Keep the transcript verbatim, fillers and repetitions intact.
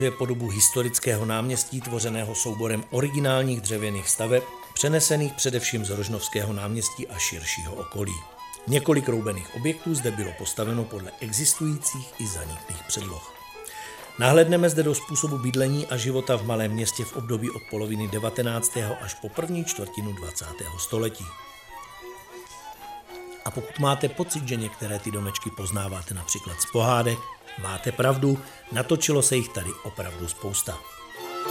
Je podobu historického náměstí tvořeného souborem originálních dřevěných staveb, přenesených především z Rožnovského náměstí a širšího okolí. Několik roubených objektů zde bylo postaveno podle existujících i zaniklých předloh. Nahlédneme zde do způsobu bydlení a života v malém městě v období od poloviny devatenáctého až po první čtvrtinu dvacátého století. A pokud máte pocit, že některé ty domečky poznáváte například z pohádek, máte pravdu, natočilo se jich tady opravdu spousta.